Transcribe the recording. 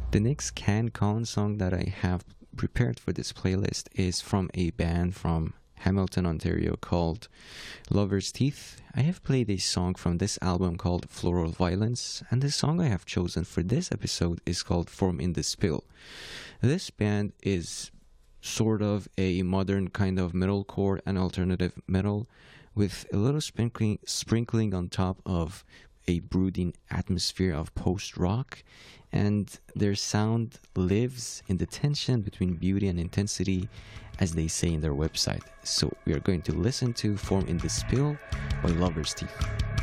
The next CanCon song that I have prepared for this playlist is from a band from Hamilton, Ontario called Lover's Teeth. I have played a song from this album called Floral Violence, and the song I have chosen for this episode is called Form in the Spill. This band is sort of a modern kind of metalcore and alternative metal with a little sprinkling on top of a brooding atmosphere of post-rock, and their sound lives in the tension between beauty and intensity, as they say in their website. So we are going to listen to Form in the Spill by Lover's Teeth.